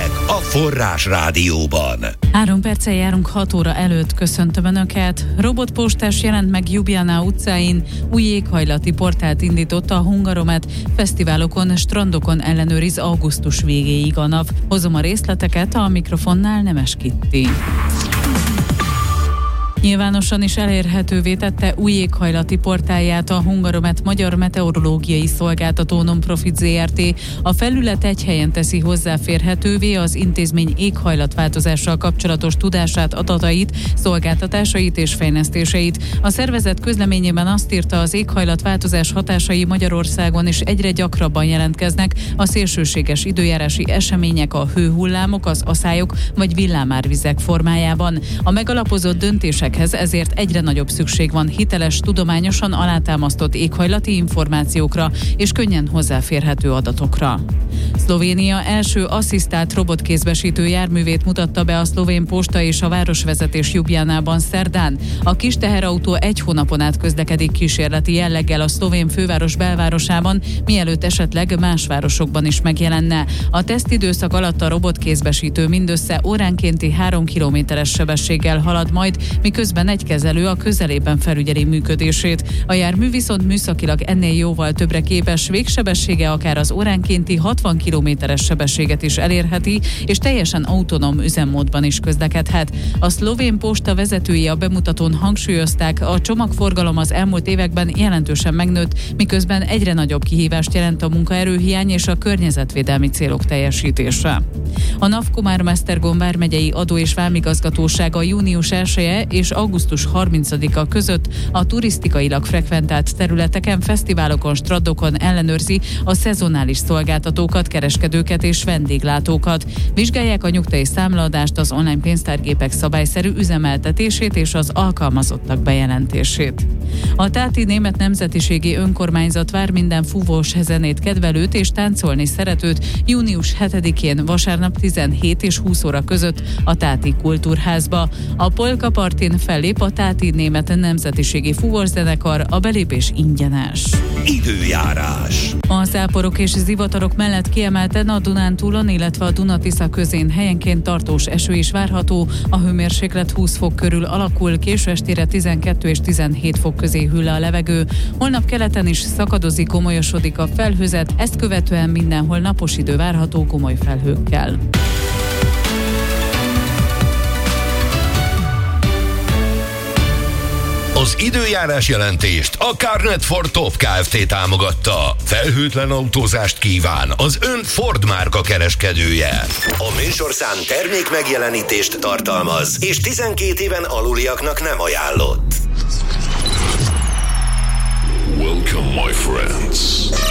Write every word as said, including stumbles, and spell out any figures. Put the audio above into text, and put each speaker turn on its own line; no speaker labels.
Hírek a Forrás Rádióban.
Három perccel járunk hat óra előtt, köszöntöm Önöket. Robotpostás jelent meg Ljubljana utcáin, új éghajlati portált indította a Hungaromet, fesztiválokon, strandokon ellenőriz augusztus végéig a NAV. Hozom a részleteket, a mikrofonnál Nemes Kitti. Nyilvánosan is elérhetővé tette új éghajlati portálját a Hungaromet Magyar Meteorológiai Szolgáltató Non-Profit zé er té. A felület egy helyen teszi hozzáférhetővé az intézmény éghajlatváltozással kapcsolatos tudását, adatait, szolgáltatásait és fejlesztéseit. A szervezet közleményében azt írta, az éghajlatváltozás hatásai Magyarországon is egyre gyakrabban jelentkeznek, a szélsőséges időjárási események, a hőhullámok, az aszályok vagy villámárvizek formájában. A megalapozott döntések ezért egyre nagyobb szükség van hiteles, tudományosan alátámasztott éghajlati információkra és könnyen hozzáférhető adatokra. Szlovénia első asszisztált robotkézbesítő járművét mutatta be a szlovén posta és a városvezetés Ljubljanában szerdán. A kis teherautó egy hónapon át közlekedik kísérleti jelleggel a szlovén főváros belvárosában, mielőtt esetleg más városokban is megjelenne. A tesztidőszak alatt a robotkézbesítő mindössze óránkénti három kilométeres sebességgel halad majd, miközben egy kezelő a közelében felügyeli működését. A jármű viszont műszakilag ennél jóval többre képes, végsebessége akár az óránkénti hatvan kilométeres sebességet is elérheti, és teljesen autonóm üzemmódban is közlekedhet. A szlovén posta vezetői a bemutatón hangsúlyozták, a csomagforgalom az elmúlt években jelentősen megnőtt, miközben egyre nagyobb kihívást jelent a munkaerőhiány és a környezetvédelmi célok teljesítése. A NAV Komármesztergom vármegyei adó- és vámigazgatósága június elseje és augusztus harmincadika között a turisztikailag frekventált területeken, fesztiválokon, strandokon ellenőrzi a szezonális szolgáltatókat, kereskedőket és vendéglátókat. Vizsgálják a nyugdíj számlaadást, az online pénztárgépek szabályszerű üzemeltetését és az alkalmazottak bejelentését. A táti német nemzetiségi önkormányzat vár minden fúvós zenét kedvelőt és táncolni szeretőt június hetedikén vasárnap tizenhét és húsz óra között a Táti Kultúrházba. A Polka Partin fellép a táti német nemzetiségi fúvószenekar, a belépés ingyenes.
Időjárás.
A záporok és zivatarok mellett kiemelten a Dunántúlon, illetve a Duna-Tisza közén helyenként tartós eső is várható, a hőmérséklet húsz fok körül alakul, késő estére tizenkettő és tizenhét fok közé hűl a levegő. Holnap keleten is szakadozik, gomolyosodik a felhőzet, ezt követően mindenhol napos idő várható gomoly felhőkkel.
Az időjárás jelentést a Carnet for Top Kft. Támogatta. Felhőtlen autózást kíván az ön Ford márka kereskedője. A műsorszám termék megjelenítést tartalmaz, és tizenkét éven aluliaknak nem ajánlott.
Welcome, my friends.